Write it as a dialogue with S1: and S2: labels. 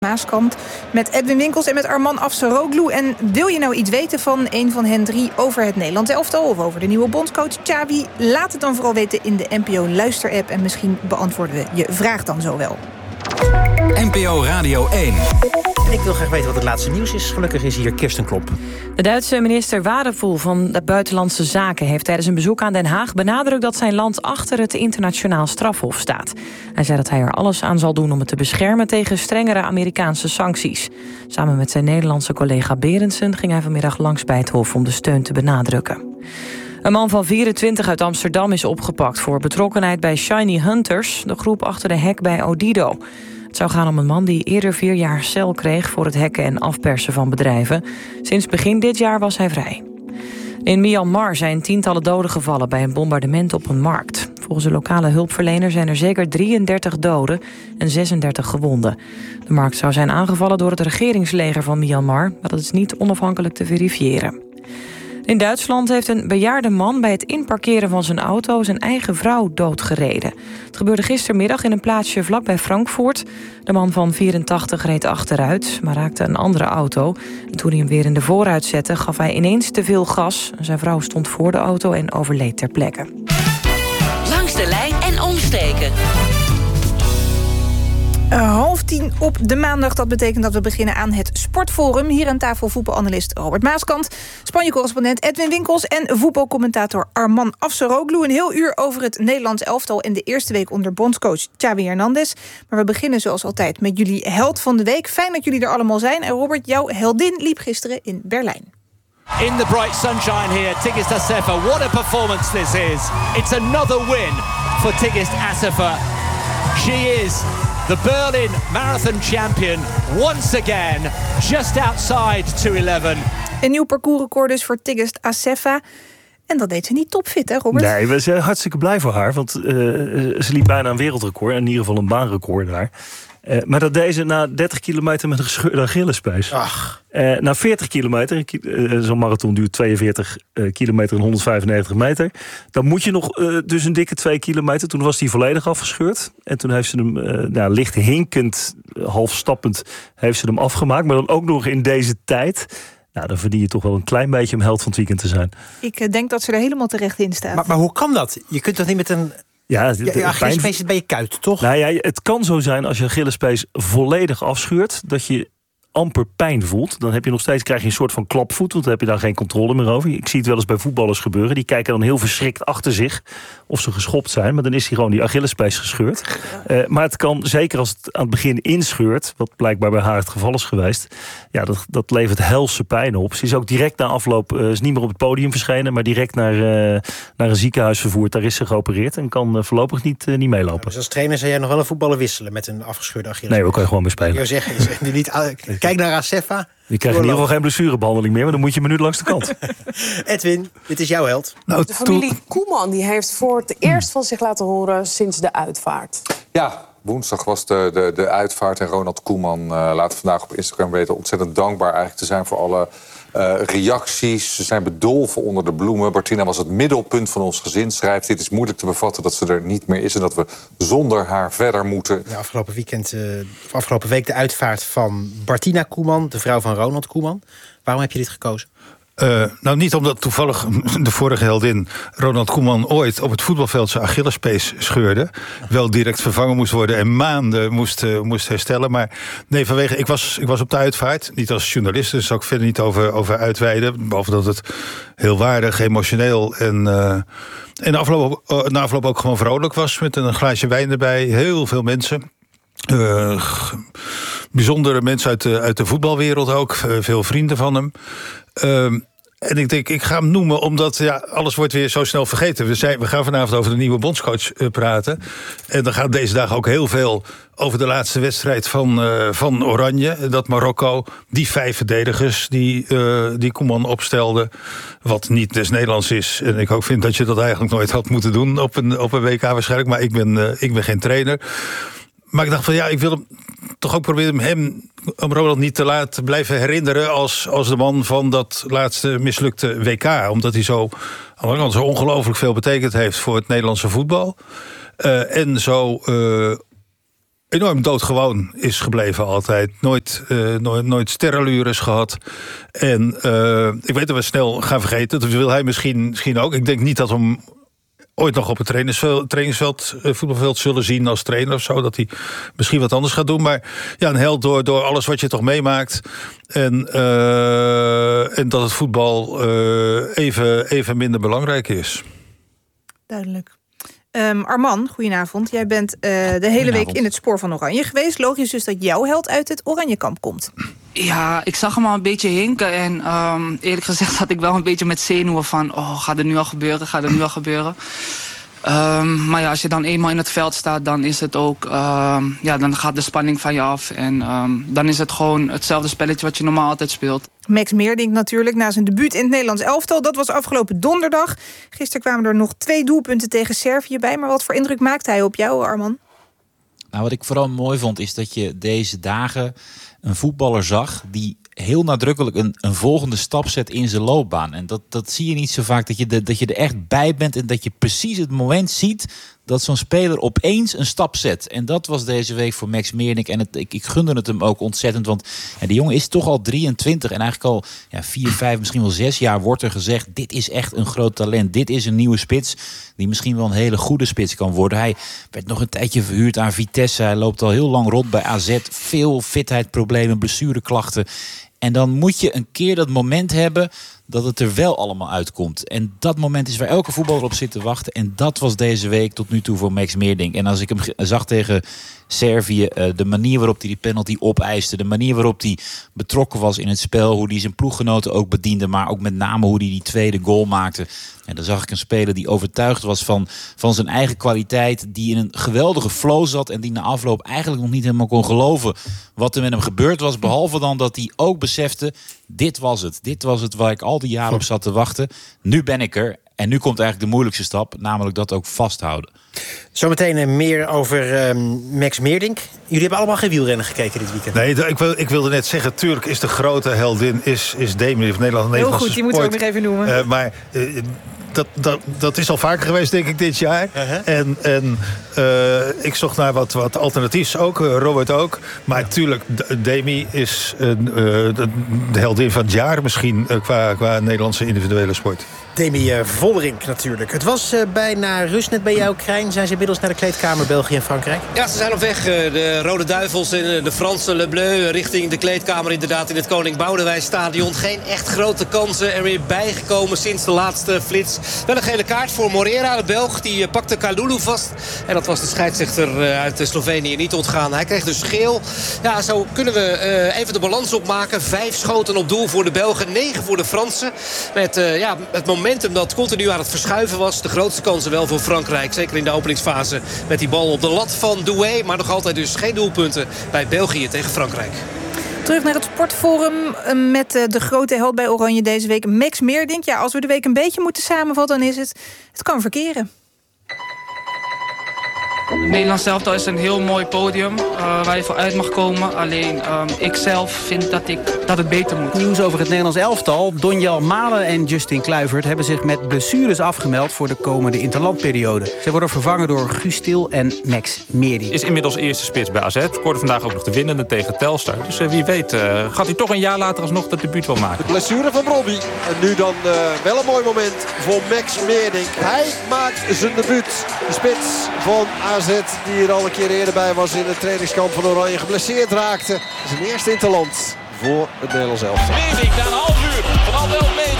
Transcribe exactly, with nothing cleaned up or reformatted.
S1: Maaskant met Edwin Winkels en met Arman Afsaroglu. En wil je nou iets weten van een van hen drie over het Nederlands elftal of over de nieuwe bondscoach Xavi? Laat het dan vooral weten in de N P O Luister-app en misschien beantwoorden we je vraag dan zo wel.
S2: N P O Radio één.
S3: En ik wil graag weten wat het laatste nieuws is. Gelukkig is hier Kirsten Klop.
S4: De Duitse minister Wadepoel van de Buitenlandse Zaken heeft tijdens een bezoek aan Den Haag benadrukt dat zijn land achter het internationaal strafhof staat. Hij zei dat hij er alles aan zal doen om het te beschermen tegen strengere Amerikaanse sancties. Samen met zijn Nederlandse collega Berendsen ging hij vanmiddag langs bij het hof om de steun te benadrukken. Een man van vierentwintig uit Amsterdam is opgepakt voor betrokkenheid bij Shiny Hunters, de groep achter de hack bij Odido. Het zou gaan om een man die eerder vier jaar cel kreeg voor het hacken en afpersen van bedrijven. Sinds begin dit jaar was hij vrij. In Myanmar zijn tientallen doden gevallen bij een bombardement op een markt. Volgens de lokale hulpverlener zijn er zeker drieëndertig doden en zesendertig gewonden. De markt zou zijn aangevallen door het regeringsleger van Myanmar, maar dat is niet onafhankelijk te verifiëren. In Duitsland heeft een bejaarde man bij het inparkeren van zijn auto zijn eigen vrouw doodgereden. Het gebeurde gistermiddag in een plaatsje vlakbij Frankfurt. De man van vierentachtig reed achteruit, maar raakte een andere auto. En toen hij hem weer in de voorruit zette, gaf hij ineens te veel gas. Zijn vrouw stond voor de auto en overleed ter plekke.
S5: Langs de lijn en omsteken.
S1: Uh, half tien op de maandag. Dat betekent dat we beginnen aan het Sportforum. Hier aan tafel voetbalanalist Robert Maaskant, Spanje-correspondent Edwin Winkels en voetbalcommentator Arman Afsaroglu. Een heel uur over het Nederlands elftal en de eerste week onder bondscoach Xavi Hernandez. Maar we beginnen zoals altijd met jullie held van de week. Fijn dat jullie er allemaal zijn. En Robert, jouw heldin liep gisteren in Berlijn.
S6: In the bright sunshine here, Tigist Assefa. What a performance this is. It's another win for Tigist Assefa. She is the Berlin Marathon champion once again, just outside two eleven.
S1: Een nieuw parcoursrecord dus voor Tigist Assefa. En dat deed ze niet topfit, hè Robert?
S7: Nee, we zijn hartstikke blij voor haar. Want uh, ze liep bijna een wereldrecord. In ieder geval een baanrecord daar. Uh, maar dat deed ze na dertig kilometer met een gescheurde Achillespees.
S3: Ach.
S7: Uh, na veertig kilometer, uh, zo'n marathon duurt tweeënveertig uh, kilometer en honderdvijfennegentig meter. Dan moet je nog uh, dus een dikke twee kilometer. Toen was die volledig afgescheurd. En toen heeft ze hem uh, nou, licht hinkend, uh, half stappend, heeft ze hem afgemaakt. Maar dan ook nog in deze tijd. Nou, dan verdien je toch wel een klein beetje om held van het weekend te zijn.
S1: Ik uh, denk dat ze er helemaal terecht in staat.
S3: Maar, maar hoe kan dat? Je kunt dat niet met een...
S7: Ja,
S3: ja, ja Achillespees zit bij je kuit, toch?
S7: Nou ja, het kan zo zijn als je Achillespees volledig afschuurt, dat je amper pijn voelt. Dan heb je nog steeds, krijg je een soort van klapvoet, want dan heb je daar geen controle meer over. Ik zie het wel eens bij voetballers gebeuren. Die kijken dan heel verschrikt achter zich of ze geschopt zijn, maar dan is hij gewoon die Achillespees gescheurd. Uh, maar het kan, zeker als het aan het begin inscheurt, wat blijkbaar bij haar het geval is geweest, ja, dat, dat levert helse pijn op. Ze is ook direct na afloop, uh, is niet meer op het podium verschenen, maar direct naar, uh, naar een ziekenhuis vervoerd. Daar is ze geopereerd en kan uh, voorlopig niet, uh, niet meelopen. Ja,
S3: dus als trainer zou jij nog wel een voetballer wisselen met een afgescheurde Achillespees?
S7: Nee, we kunnen gewoon mee spelen.
S3: Ik zou zeggen, is niet... Kijk naar Assefa.
S7: Je krijgt in ieder geval geen blessurebehandeling meer, maar dan moet je een minuut langs de kant.
S3: Edwin, dit is jouw held.
S8: Nou, de familie Koeman die heeft voor het eerst van zich laten horen sinds de uitvaart.
S9: Ja, woensdag was de, de, de uitvaart en Ronald Koeman uh, laat vandaag op Instagram weten ontzettend dankbaar eigenlijk te zijn voor alle uh, reacties. Ze zijn bedolven onder de bloemen. Martina was het middelpunt van ons gezin, schrijft. Dit is moeilijk te bevatten dat ze er niet meer is en dat we zonder haar verder moeten.
S3: Ja, afgelopen weekend, uh, afgelopen week de uitvaart van Martina Koeman, de vrouw van Ronald Koeman. Waarom heb je dit gekozen?
S10: Uh, nou, niet omdat toevallig de vorige heldin Ronald Koeman ooit op het voetbalveld zijn Achillespees scheurde. Wel direct vervangen moest worden en maanden moest, uh, moest herstellen. Maar nee, vanwege, ik was, ik was op de uitvaart, niet als journalist, dus zal ik verder niet over, over uitweiden. Behalve dat het heel waardig, emotioneel en, uh, en afloop, uh, na afloop ook gewoon vrolijk was. Met een glaasje wijn erbij, heel veel mensen. Uh, bijzondere mensen uit de, uit de voetbalwereld ook, uh, veel vrienden van hem. Uh, En ik denk, ik ga hem noemen, omdat ja, alles wordt weer zo snel vergeten. We, zijn, we gaan vanavond over de nieuwe bondscoach uh, praten. En dan gaat deze dag ook heel veel over de laatste wedstrijd van, uh, van Oranje. Dat Marokko, die vijf verdedigers die, uh, die Koeman opstelde. Wat niet des Nederlands is. En ik ook vind dat je dat eigenlijk nooit had moeten doen op een, op een W K waarschijnlijk. Maar ik ben, uh, ik ben geen trainer. Maar ik dacht van ja, ik wil hem toch ook proberen hem, om Ronald niet te laten blijven herinneren als, als de man van dat laatste mislukte W K. Omdat hij zo, aan de andere kant zo ongelooflijk veel betekend heeft voor het Nederlandse voetbal. Uh, en zo uh, enorm doodgewoon is gebleven altijd. Nooit, uh, nooit, nooit sterrenlures gehad. En uh, ik weet dat we snel gaan vergeten. Dat wil hij misschien, misschien ook. Ik denk niet dat we hem ooit nog op het trainingsveld, trainingsveld uh, voetbalveld zullen zien als trainer of zo. Dat hij misschien wat anders gaat doen. Maar ja, een held door, door alles wat je toch meemaakt. En, uh, en dat het voetbal uh, even, even minder belangrijk is.
S1: Duidelijk. Um, Arman, goedenavond. Jij bent uh, de hele week in het spoor van Oranje geweest. Logisch dus dat jouw held uit het Oranjekamp komt.
S11: Ja, ik zag hem al een beetje hinken. En um, eerlijk gezegd had ik wel een beetje met zenuwen van... oh, gaat er nu al gebeuren, gaat er nu al gebeuren. Um, maar ja, als je dan eenmaal in het veld staat, dan is het ook... Um, ja, dan gaat de spanning van je af. En um, dan is het gewoon hetzelfde spelletje wat je normaal altijd speelt.
S1: Max Meerdink natuurlijk, na zijn debuut in het Nederlands elftal. Dat was afgelopen donderdag. Gisteren kwamen er nog twee doelpunten tegen Servië bij. Maar wat voor indruk maakte hij op jou, Arman?
S12: Nou, wat ik vooral mooi vond, is dat je deze dagen een voetballer zag die heel nadrukkelijk een, een volgende stap zet in zijn loopbaan. En dat, dat zie je niet zo vaak, dat je, de, dat je er echt bij bent en dat je precies het moment ziet dat zo'n speler opeens een stap zet. En dat was deze week voor Max Meerdink. En het, ik, ik gunde het hem ook ontzettend, want ja, die jongen is toch al drieëntwintig en eigenlijk al ja, vier, vijf, misschien wel zes jaar wordt er gezegd, dit is echt een groot talent. Dit is een nieuwe spits die misschien wel een hele goede spits kan worden. Hij werd nog een tijdje verhuurd aan Vitesse. Hij loopt al heel lang rond bij A Z. Veel fitheidproblemen, blessureklachten. En dan moet je een keer dat moment hebben dat het er wel allemaal uitkomt. En dat moment is waar elke voetballer op zit te wachten. En dat was deze week tot nu toe voor Max Meerdink. En als ik hem zag tegen Servië, de manier waarop hij die penalty opeiste, de manier waarop hij betrokken was in het spel, hoe hij zijn ploeggenoten ook bediende, maar ook met name hoe hij die tweede goal maakte. En dan zag ik een speler die overtuigd was van, van zijn eigen kwaliteit, die in een geweldige flow zat en die na afloop eigenlijk nog niet helemaal kon geloven wat er met hem gebeurd was. Behalve dan dat hij ook besefte, dit was het. Dit was het waar ik al die jaren op zat te wachten. Nu ben ik er. En nu komt eigenlijk de moeilijkste stap, namelijk dat ook vasthouden.
S3: Zometeen meer over um, Max Meerdink. Jullie hebben allemaal geen wielrennen gekeken dit weekend.
S10: Nee, ik, wil, ik wilde net zeggen, tuurlijk is de grote heldin is, is Demi of Nederland.
S1: Heel goed, die moeten we ook nog even noemen.
S10: Uh, maar uh, dat, dat, dat is al vaker geweest, denk ik, dit jaar. Uh-huh. En, en uh, ik zocht naar wat, wat alternatiefs ook, uh, Robert ook. Maar natuurlijk, ja. Demi is uh, de, de heldin van het jaar misschien uh, qua, qua Nederlandse individuele sport.
S3: Demi uh, Vollering natuurlijk. Het was uh, bijna rust net bij jou, Krijn. Zijn ze inmiddels naar de kleedkamer België en Frankrijk?
S13: Ja, ze zijn op weg. De Rode Duivels en de Franse Le Bleu richting de kleedkamer inderdaad in het Koning Boudewijn Stadion. Geen echt grote kansen er weer bijgekomen sinds de laatste flits. Wel een gele kaart voor Morera, de Belg. Die pakte Kalulu vast. En dat was de scheidsrechter uit Slovenië niet ontgaan. Hij kreeg dus geel. Ja, zo kunnen we uh, even de balans opmaken. Vijf schoten op doel voor de Belgen, negen voor de Fransen. Met uh, ja, het momentum dat continu aan het verschuiven was. De grootste kansen wel voor Frankrijk. Zeker in de openingsfase met die bal op de lat van Doué. Maar nog altijd dus geen doelpunten bij België tegen Frankrijk.
S1: Terug naar het sportforum met de grote held bij Oranje deze week, Max Meerdink. Ja, als we de week een beetje moeten samenvatten, dan is het, het kan verkeren.
S11: Nederlands elftal is een heel mooi podium uh, waar je voor uit mag komen. Alleen um, ik zelf vind dat, ik, dat het beter moet.
S14: Nieuws over het Nederlands elftal. Donjel Malen en Justin Kluivert hebben zich met blessures afgemeld voor de komende interlandperiode. Ze worden vervangen door Guus Til en Max Meerdink.
S15: Is inmiddels eerste spits bij A Z. Scoorde vandaag ook nog de winnende tegen Telstar. Dus uh, wie weet uh, gaat hij toch een jaar later alsnog dat debuut wel maken.
S16: De blessure van Robbie. En nu dan uh, wel een mooi moment voor Max Meerdink. Hij maakt zijn debuut. De spits van A Z. Die er al een keer eerder bij was in het trainingskamp van Oranje. Geblesseerd raakte. Zijn eerste interland voor het Nederlands elftal.
S17: Meerdink naar een halve